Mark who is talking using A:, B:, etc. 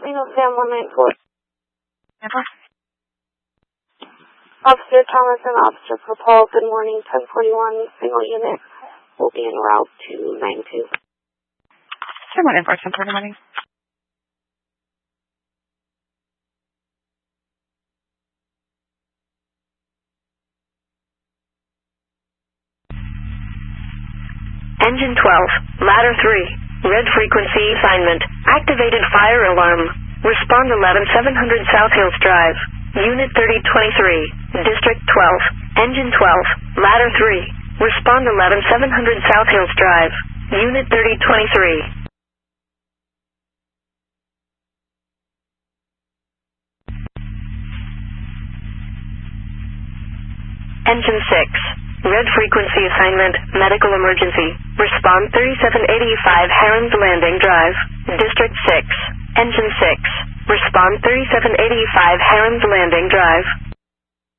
A: Reno Sam 194.
B: Never.
A: Officer Thomas and Officer Paul, good morning, 1041, single unit. Will be en route to 92.
B: Good morning, 1041.
C: Engine 12, ladder 3, red frequency assignment, activated fire alarm. Respond 11700 South Hills Drive, Unit 3023, District 12, Engine 12, ladder 3, respond 11700 South Hills Drive, Unit 3023. Engine 6, red frequency assignment, medical emergency. Respond 3785 Herons Landing Drive, District 6, Engine 6. Respond 3785 Herons Landing Drive.